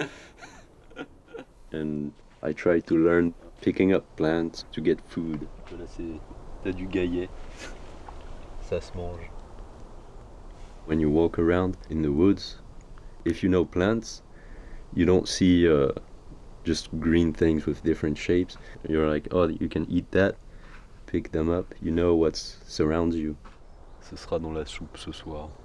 And I try to learn picking up plants to get food. Là, t'as du gaillet. Ça se mange. When you walk around in the woods, if you know plants, you don't see just green things with different shapes. You're like, oh, you can eat that, pick them up. You know what surrounds you. Ce sera dans la soupe ce soir.